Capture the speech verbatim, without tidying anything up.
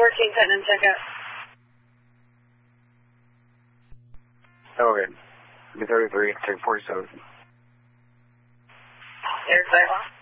fourteen, Putnam, check out. Okay. B thirty-three, take forty-seven. Air Sidewalk.